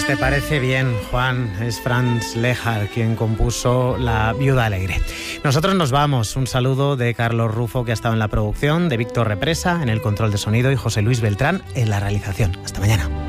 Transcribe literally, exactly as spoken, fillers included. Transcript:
Pues te parece bien, Juan. Es Franz Lehár quien compuso La viuda alegre. Nosotros nos vamos. Un saludo de Carlos Rufo, que ha estado en la producción, de Víctor Represa en el control de sonido y José Luis Beltrán en la realización. Hasta mañana.